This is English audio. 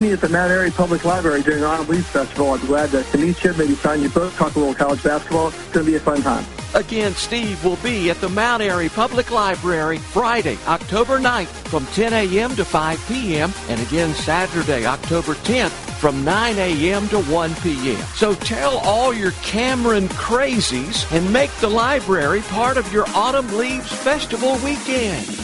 me at the Mount Airy Public Library during the Autumn Leaves Festival. I'd be glad to meet you, maybe sign your book, talk a little college basketball. It's going to be a fun time. Again, Steve will be at the Mount Airy Public Library Friday, October 9th from 10 a.m. to 5 p.m. and again Saturday, October 10th from 9 a.m. to 1 p.m. So tell all your Cameron crazies and make the library part of your Autumn Leaves Festival weekend.